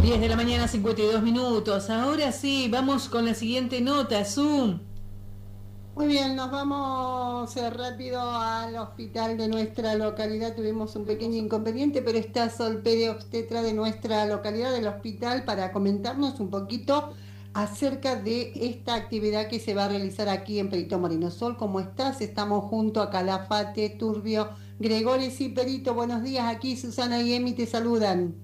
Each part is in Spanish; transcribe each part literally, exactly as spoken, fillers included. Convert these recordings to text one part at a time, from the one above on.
diez de la mañana, cincuenta y dos minutos. Ahora sí, vamos con la siguiente nota, Zoom. Muy bien, nos vamos eh, rápido al hospital de nuestra localidad. Tuvimos un pequeño inconveniente, pero está Sol Pérez, obstetra de nuestra localidad del hospital, para comentarnos un poquito acerca de esta actividad que se va a realizar aquí en Perito Moreno. Sol, ¿cómo estás? Estamos junto a Calafate, Turbio, Gregores y Perito. Buenos días, aquí Susana y Emi te saludan.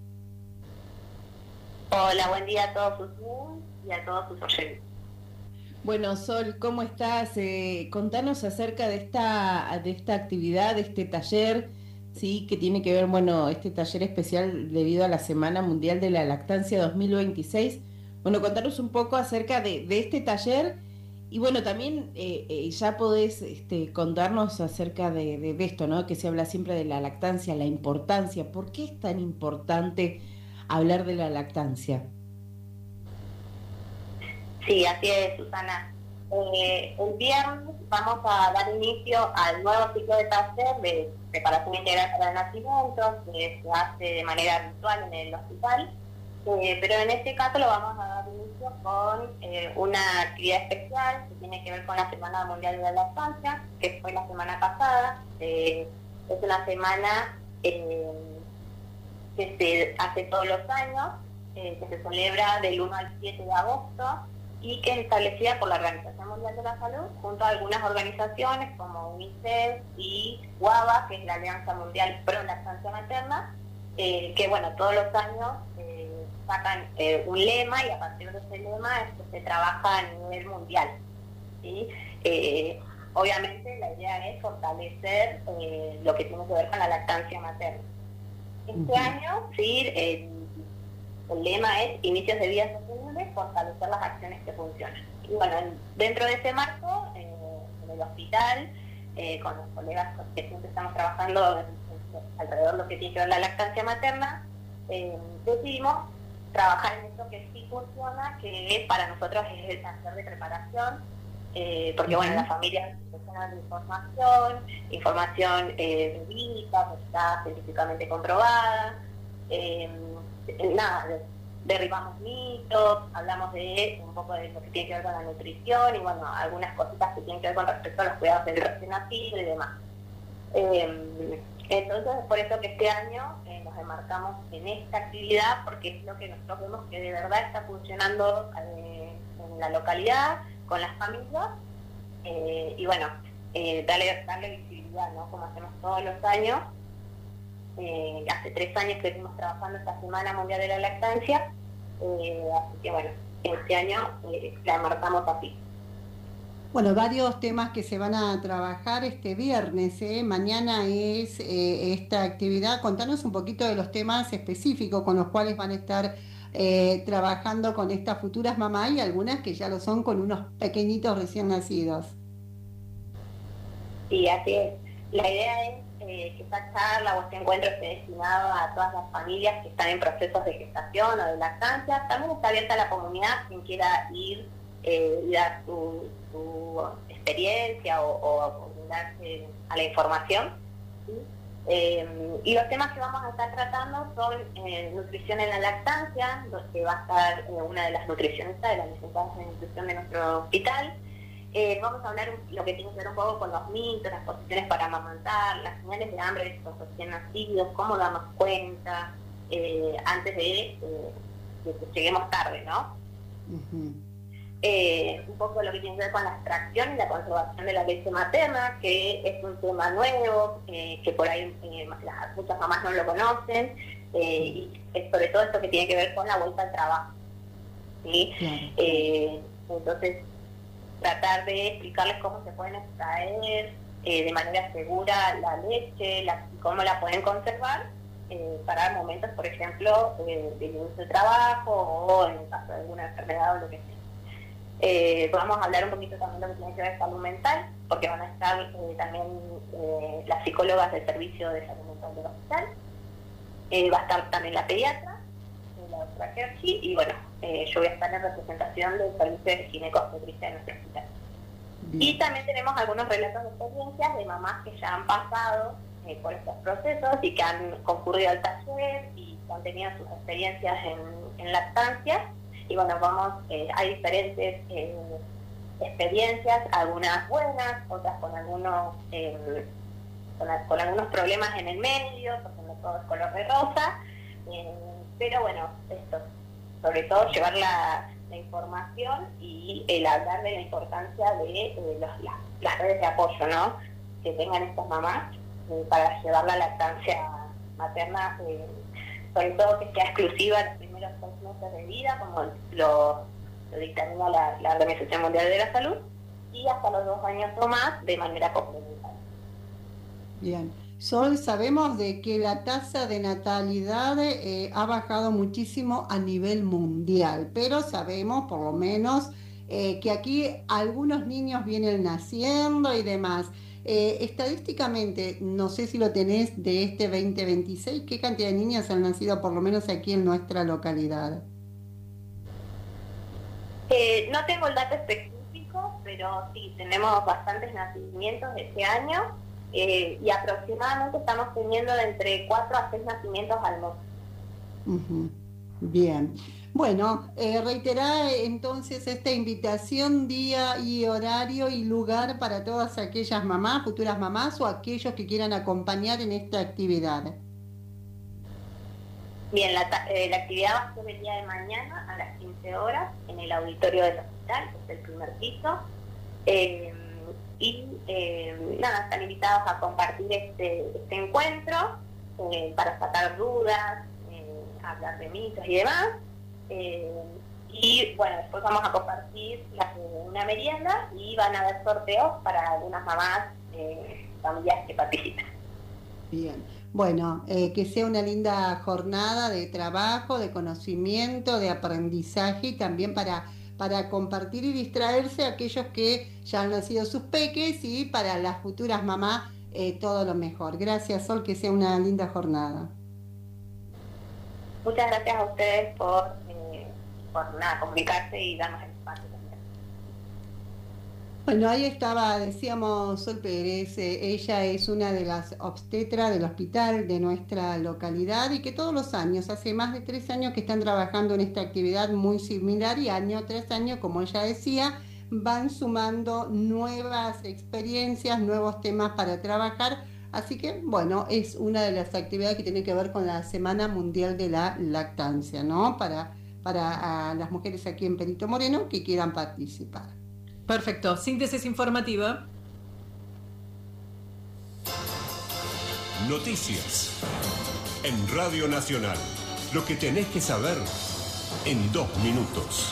Hola, buen día a todos ustedes y a todos sus oyentes. Bueno, Sol, ¿cómo estás? Eh, contanos acerca de esta, de esta actividad, de este taller, sí, que tiene que ver, bueno, este taller especial debido a la Semana Mundial de la Lactancia dos mil veintiséis. Bueno, contanos un poco acerca de, de este taller y bueno, también eh, eh, ya podés este, contarnos acerca de, de, de esto, ¿no? Que se habla siempre de la lactancia, la importancia. ¿Por qué es tan importante hablar de la lactancia? Sí, así es, Susana. Eh, el viernes vamos a dar inicio al nuevo ciclo de taller de preparación integral para el nacimiento, que se hace de manera habitual en el hospital, eh, pero en este caso lo vamos a dar inicio con eh, una actividad especial que tiene que ver con la Semana Mundial de la Lactancia, que fue la semana pasada. Eh, es una semana eh, que se hace todos los años, eh, que se celebra del uno al siete de agosto, y que es establecida por la Organización Mundial de la Salud, junto a algunas organizaciones como UNICEF y WABA, que es la Alianza Mundial Pro Lactancia Materna, eh, que bueno, todos los años eh, sacan eh, un lema, y a partir de ese lema es que se trabaja a nivel mundial, ¿sí? Eh, obviamente la idea es fortalecer eh, lo que tiene que ver con la lactancia materna. Este uh-huh. año, sí, el, el lema es Inicios de Vida Sostenible, fortalecer las acciones que funcionan. Y bueno, dentro de ese marco, eh, en el hospital, eh, con los colegas que siempre estamos trabajando en, en, alrededor de lo que tiene que ver la lactancia materna, eh, decidimos trabajar en esto que sí funciona, que para nosotros es el taller de preparación, eh, porque uh-huh. bueno, las familias necesitan de información, información eh, verídica, que está científicamente comprobada, eh, nada, derribamos mitos, hablamos de un poco de lo que tiene que ver con la nutrición y bueno, algunas cositas que tienen que ver con respecto a los cuidados del recién nacido y demás. Eh, entonces, por eso que este año eh, nos enmarcamos en esta actividad, porque es lo que nosotros vemos que de verdad está funcionando eh, en la localidad, con las familias, eh, y bueno, eh, darle, darle visibilidad, ¿no? Como hacemos todos los años. Eh, hace tres años que venimos trabajando esta Semana Mundial de la Lactancia, eh, así que bueno, este año eh, la marcamos así. Bueno, varios temas que se van a trabajar este viernes, ¿eh? Mañana es eh, esta actividad. Contanos un poquito de los temas específicos con los cuales van a estar eh, trabajando con estas futuras mamás y algunas que ya lo son con unos pequeñitos recién nacidos. Sí, así es. La idea es Eh, que esta charla o este encuentro esté destinado a todas las familias que están en procesos de gestación o de lactancia. También está abierta a la comunidad, quien quiera ir eh, y dar su, su experiencia o, o, o darse a la información, ¿sí? Eh, y los temas que vamos a estar tratando son eh, nutrición en la lactancia, donde va a estar eh, una de las nutricionistas de la licenciada de nutrición de nuestro hospital. Eh, vamos a hablar lo que tiene que ver un poco con los mitos, las posiciones para amamantar, las señales de hambre de estos recién nacidos, cómo darnos cuenta eh, antes de, eh, de que lleguemos tarde, ¿no? Uh-huh. Eh, un poco lo que tiene que ver con la extracción y la conservación de la leche materna, que es un tema nuevo, eh, que por ahí eh, las, muchas mamás no lo conocen, eh, y es sobre todo esto que tiene que ver con la vuelta al trabajo, ¿sí? Claro. Eh, entonces, tratar de explicarles cómo se pueden extraer eh, de manera segura la leche, la, cómo la pueden conservar eh, para momentos, por ejemplo, eh, de inicio de trabajo o en el caso de alguna enfermedad o lo que sea. Eh, vamos a hablar un poquito también de lo que tiene que ver con salud mental, porque van a estar eh, también eh, las psicólogas del servicio de salud mental del hospital. Eh, va a estar también la pediatra, la doctora Kerchi, y bueno, eh, yo voy a estar en representación del servicio de gineco-obstetricia de nuestro hospital. Bien. Y también tenemos algunos relatos de experiencias de mamás que ya han pasado eh, por estos procesos y que han concurrido al taller y que han tenido sus experiencias en, en lactancia. Y bueno, vamos, eh, hay diferentes eh, experiencias, algunas buenas, otras con algunos eh, con, con algunos problemas en el medio, porque no todo es color de rosa, eh, pero bueno, esto, sobre todo llevar la, la información y el hablar de la importancia de eh, los, la, las redes de apoyo, ¿no?, que tengan estas mamás eh, para llevar la lactancia materna, eh, sobre todo que sea exclusiva los primeros seis meses de vida, como lo, lo dictamina la, la Organización Mundial de la Salud, y hasta los dos años o más de manera complementaria. Bien. Sol, sabemos de que la tasa de natalidad eh, ha bajado muchísimo a nivel mundial, pero sabemos por lo menos eh, que aquí algunos niños vienen naciendo y demás. Eh, estadísticamente, no sé si lo tenés de este veinte veintiséis, ¿qué cantidad de niñas han nacido por lo menos aquí en nuestra localidad? Eh, no tengo el dato específico, pero sí, tenemos bastantes nacimientos este año. Eh, y aproximadamente estamos teniendo de entre cuatro a seis nacimientos al mes. Uh-huh. Bien. Bueno, eh, reiterar entonces esta invitación, día y horario y lugar para todas aquellas mamás, futuras mamás o aquellos que quieran acompañar en esta actividad. Bien, la, eh, la actividad va a ser el día de mañana a las quince horas en el auditorio del hospital, que es el primer piso. Eh, Y eh, nada, están invitados a compartir este, este encuentro eh, para sacar dudas, eh, hablar de mitos y demás. Eh, y bueno, después vamos a compartir la, una merienda y van a haber sorteos para algunas mamás, eh, familias que participen. Bien, bueno, eh, que sea una linda jornada de trabajo, de conocimiento, de aprendizaje y también para... para compartir y distraerse a aquellos que ya han nacido sus peques y para las futuras mamás eh, todo lo mejor. Gracias, Sol, que sea una linda jornada. Muchas gracias a ustedes por, eh, por nada, comunicarse y darnos el espacio también. Bueno, ahí estaba, decíamos, Sol Pérez, eh, ella es una de las obstetras del hospital de nuestra localidad y que todos los años, hace más de tres años que están trabajando en esta actividad muy similar y año tras año, como ella decía, van sumando nuevas experiencias, nuevos temas para trabajar. Así que, bueno, es una de las actividades que tiene que ver con la Semana Mundial de la Lactancia, ¿no? Para, para a las mujeres aquí en Perito Moreno que quieran participar. Perfecto. Síntesis informativa. Noticias en Radio Nacional. Lo que tenés que saber en dos minutos.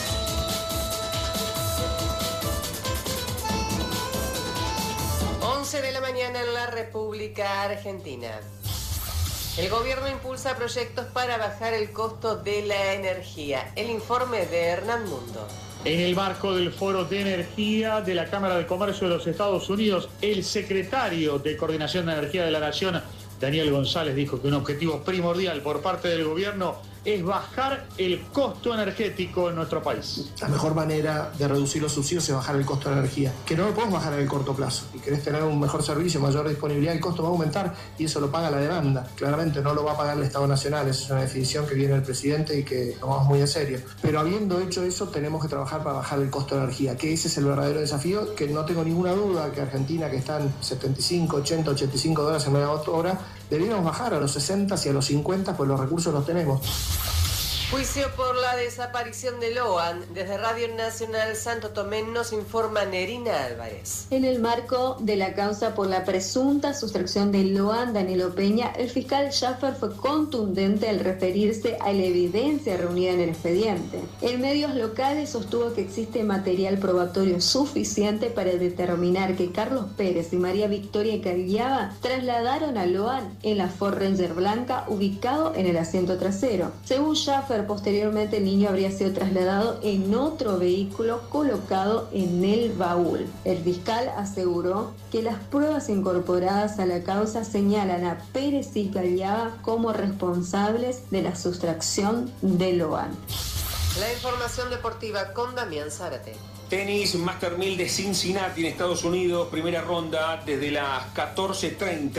once de la mañana en la República Argentina. El gobierno impulsa proyectos para bajar el costo de la energía. El informe de Hernán Mundo. En el marco del Foro de Energía de la Cámara de Comercio de los Estados Unidos, el secretario de Coordinación de Energía de la Nación, Daniel González, dijo que un objetivo primordial por parte del gobierno es bajar el costo energético en nuestro país. La mejor manera de reducir los subsidios es bajar el costo de la energía, que no lo podemos bajar en el corto plazo. Si querés tener un mejor servicio, mayor disponibilidad, el costo va a aumentar y eso lo paga la demanda. Claramente no lo va a pagar el Estado Nacional, esa es una definición que viene del presidente y que tomamos muy en serio. Pero habiendo hecho eso, tenemos que trabajar para bajar el costo de la energía, que ese es el verdadero desafío, que no tengo ninguna duda que Argentina, que está en setenta y cinco, ochenta, ochenta y cinco dólares en megawatt hora, deberíamos bajar a los sesenta y a los cincuenta, pues los recursos los tenemos. Juicio por la desaparición de Loan. Desde Radio Nacional Santo Tomé nos informa Nerina Álvarez. En el marco de la causa por la presunta sustracción de Loan Danilo Peña, el fiscal Schaffer fue contundente al referirse a la evidencia reunida en el expediente. En medios locales sostuvo que existe material probatorio suficiente para determinar que Carlos Pérez y María Victoria Cagliaba trasladaron a Loan en la Ford Ranger blanca ubicado en el asiento trasero. Según Schaffer, posteriormente el niño habría sido trasladado en otro vehículo colocado en el baúl. El fiscal aseguró que las pruebas incorporadas a la causa señalan a Pérez y Cagliaba como responsables de la sustracción de Loan. La información deportiva con Damián Zárate. Tenis Master mil de Cincinnati en Estados Unidos, primera ronda desde las catorce treinta.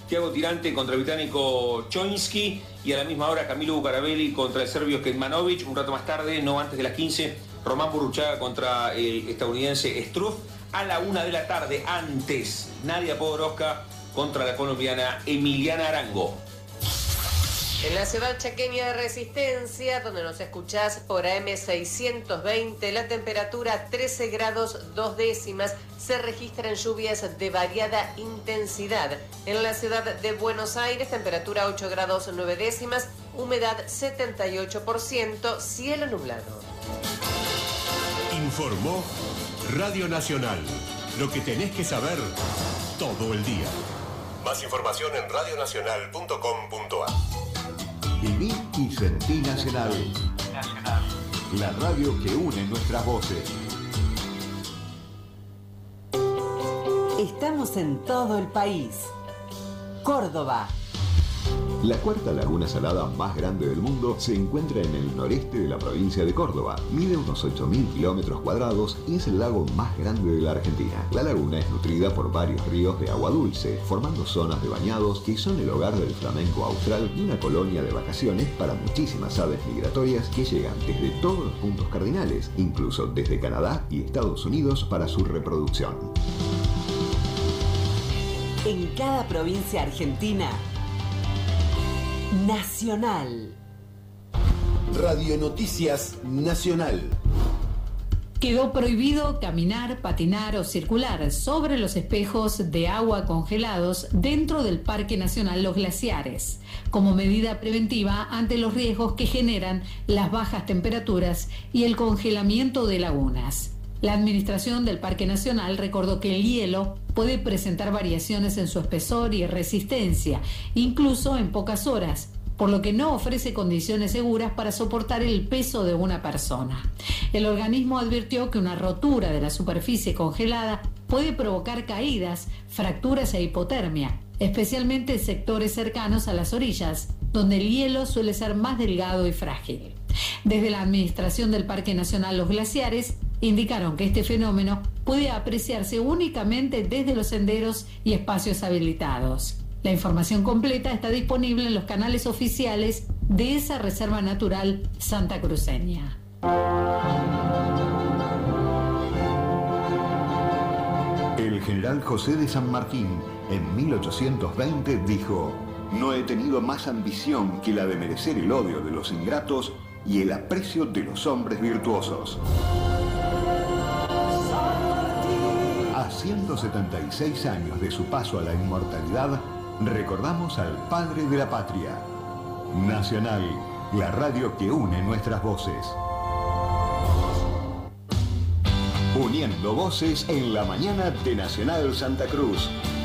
Thiago Tirante contra el británico Choinski, y a la misma hora Camilo Bucarabelli contra el serbio Kecmanovic. Un rato más tarde, no antes de las quince, Román Burruchaga contra el estadounidense Struff. A la una de la tarde, antes, Nadia Podoroska contra la colombiana Emiliana Arango. En la ciudad chaqueña de Resistencia, donde nos escuchás por A M seiscientos veinte, la temperatura trece grados dos décimas, se registran lluvias de variada intensidad. En la ciudad de Buenos Aires, temperatura ocho grados nueve décimas, humedad setenta y ocho por ciento, cielo nublado. Informó Radio Nacional, lo que tenés que saber todo el día. Más información en radio nacional punto com punto a. Viví y sentí Nacional. Nacional. La radio que une nuestras voces. Estamos en todo el país. Córdoba. La cuarta laguna salada más grande del mundo se encuentra en el noreste de la provincia de Córdoba. Mide unos ocho mil kilómetros cuadrados y es el lago más grande de la Argentina. La laguna es nutrida por varios ríos de agua dulce, formando zonas de bañados que son el hogar del flamenco austral y una colonia de vacaciones para muchísimas aves migratorias que llegan desde todos los puntos cardinales, incluso desde Canadá y Estados Unidos para su reproducción. En cada provincia argentina, Nacional. Radio Noticias Nacional. Quedó prohibido caminar, patinar o circular sobre los espejos de agua congelados dentro del Parque Nacional Los Glaciares, como medida preventiva ante los riesgos que generan las bajas temperaturas y el congelamiento de lagunas. La administración del Parque Nacional recordó que el hielo puede presentar variaciones en su espesor y resistencia, incluso en pocas horas, por lo que no ofrece condiciones seguras para soportar el peso de una persona. El organismo advirtió que una rotura de la superficie congelada puede provocar caídas, fracturas e hipotermia, especialmente en sectores cercanos a las orillas, donde el hielo suele ser más delgado y frágil. Desde la administración del Parque Nacional Los Glaciares indicaron que este fenómeno puede apreciarse únicamente desde los senderos y espacios habilitados. La información completa está disponible en los canales oficiales de esa reserva natural santacruceña. El general José de San Martín, en mil ochocientos veinte, dijo: «No he tenido más ambición que la de merecer el odio de los ingratos y el aprecio de los hombres virtuosos». A ciento setenta y seis años de su paso a la inmortalidad, recordamos al padre de la patria. Nacional, la radio que une nuestras voces. Uniendo voces en la mañana de Nacional Santa Cruz.